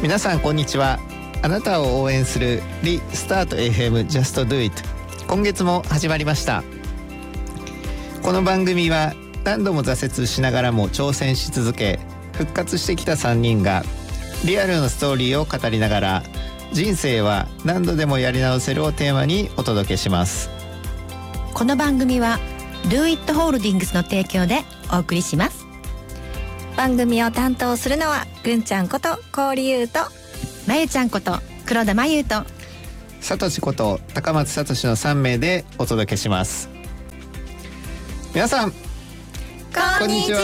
皆さんこんにちは。あなたを応援するリスタート FM Just Do It、 今月も始まりました。この番組は何度も挫折しながらも挑戦し続け復活してきた3人がリアルなストーリーを語りながら、人生は何度でもやり直せるをテーマにお届けします。 この番組は Do It ホールディングスの提供でお送りします。 番組を担当するのはぐんちゃんこと氷優とまゆちゃんこと黒田まゆとさとしこと高松さとしの3名でお届けします。皆さんこんにちは。 こんにち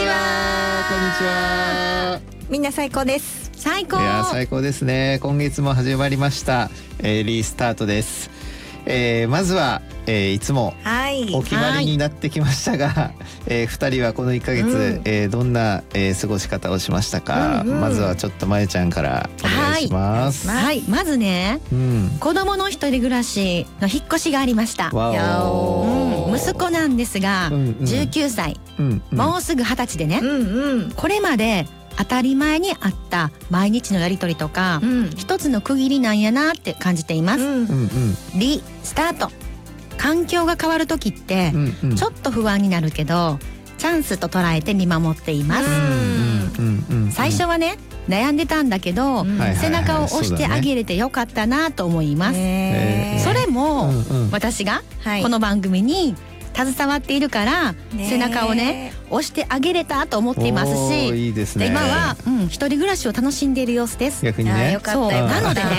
は。 みんな最高です。 最高。 いや最高ですね。今月も始まりました、リスタートです。まずは、いつもお決まりになってきましたが、2人はこの1ヶ月、どんな、過ごし方をしましたか。まずはちょっとまゆちゃんからお願いします。 はい、まずね、子供の一人暮らしの引っ越しがありました。息子なんですが、19歳、もうすぐ20歳でね、これまで当たり前にあった毎日のやり取りとか、一つの区切りなんやなって感じています。リスタート。環境が変わる時って、ちょっと不安になるけどチャンスと捉えて見守っています。最初はね悩んでたんだけど、背中を押してあげれてよかったなと思います。それも、私がこの番組に携わっているから、背中をね押してあげれたと思っていますし、 いいですね。 今は、一人暮らしを楽しんでいる様子です。 逆にね。 よかったよ。 なのでね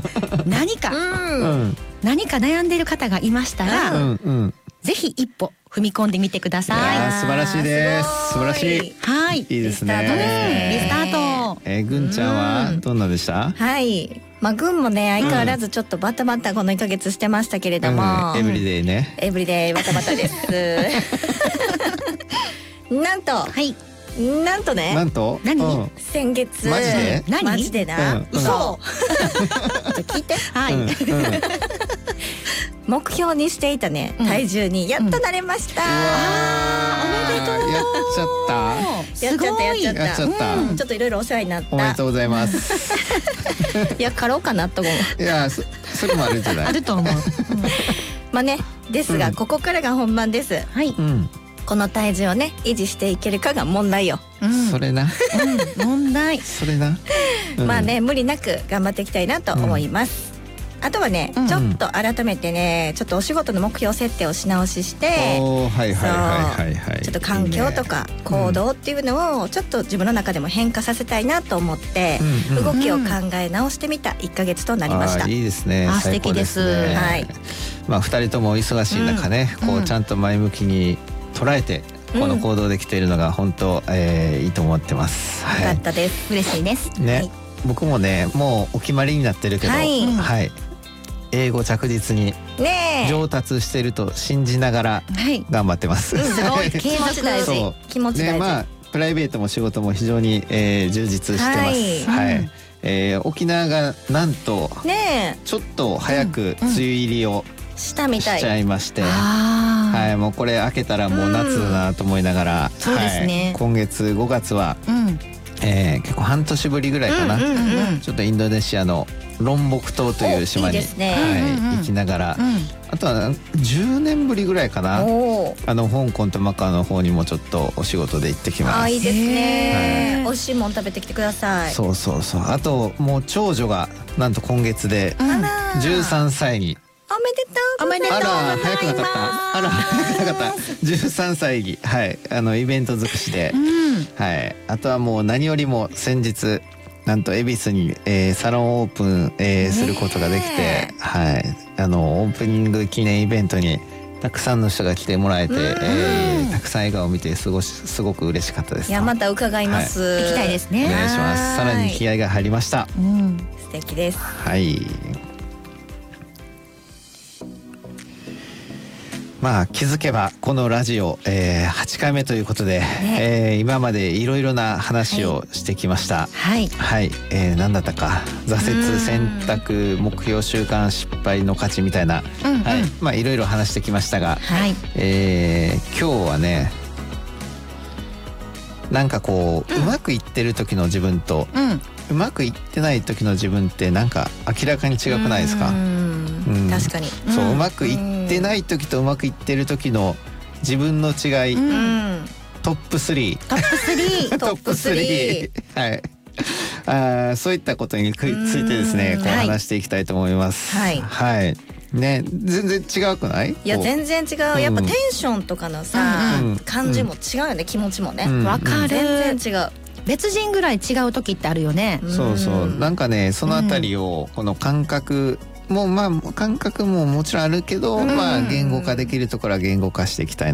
何か悩んでいる方がいましたら、ぜひ一歩踏み込んでみてください。 素晴らしいです。素晴らしい。 はい。 いいですね。 リスタート。 ぐんちゃんはどんなでした？ はい。ぐんもね相変わらずちょっとバタバタこの1ヶ月してましたけれども、 エブリデイね。 エブリデイバタバタです。なんとね。 何？ 先月。 マジで？ マジでな。嘘。聞いて。 はい。 目標にしていたね体重にやっとなれました。 おめでとう。 やっちゃった。 やっちゃった。ちょっといろいろお世話になった。 おめでとうございます。 いや過労かなと思う。 いやそれもあるんじゃない？ あると思う。 まあねですが、ここからが本番です。 はい。 この体重をね維持していけるかが問題よ。 それな。 問題。 それな。 まあね無理なく頑張っていきたいなと思います。あとはね、ちょっと改めてねちょっとお仕事の目標設定をし直しして、ちょっと環境とか行動っていうのをちょっと自分の中でも変化させたいなと思って、動きを考え直してみた1ヶ月となりました。 いいですね。 素敵です。 はい。 まあ2人とも忙しい中ね、こうちゃんと前向きに捉えてこの行動できているのが本当いいと思ってます。 よかったです。 嬉しいです。 ね、僕もねもうお決まりになってるけど、はい。英語着実に上達してると信じながら頑張ってます。 すごい継続大事。 気持ち大事。 まあプライベートも仕事も非常に充実してます。はい。沖縄がなんとちょっと早く梅雨入りをしちゃいまして、はい、もうこれ開けたらもう夏だなと思いながら、 そうですね。 今月5月は結構半年ぶりぐらいかな、ちょっとインドネシアのロンボク島という島に行きながら、あとは10年ぶりぐらいかな、香港とマカオの方にもちょっとお仕事で行ってきます。 いいですね。美味しいもん食べてきてください。 そう。あともう長女がなんと今月で13歳に。 おめでとうございます。 あら早くなかった13歳に、はい、イベント尽くしで、はい、あとはもう何よりも先日なんと恵比寿に、サロンオープン、することができて、はい、オープニング記念イベントにたくさんの人が来てもらえて、たくさん笑顔を見てすごく嬉しかったです。 いやまた伺います。 行きたいですね。 お願いします。さらに気合が入りました。 素敵です。 はい。まあ気づけばこのラジオ、8回目ということで、今までいろいろな話をしてきました。はい、何だったか挫折選択目標習慣失敗の価値みたいな、まあいろいろ話してきましたが、今日はねなんかこう、うまくいってる時の自分と、うまくいってない時の自分ってなんか明らかに違くないですか？ 確かに。 そう、うまくいってない時とうまくいってる時の自分の違い、トップ3。 トップ3。 トップ3。はい。そういったことについてですね、こう話していきたいと思います。はい。はい。ね、全然違くない？ いや全然違う。やっぱテンションとかのさ、感じも違うよね、気持ちもね。 わかる。 全然違う。 別人ぐらい違う時ってあるよね。 そうそう。なんかね、そのあたりをこの感覚もまあ感覚ももちろんあるけど、まあ言語化できるところは言語化していきたい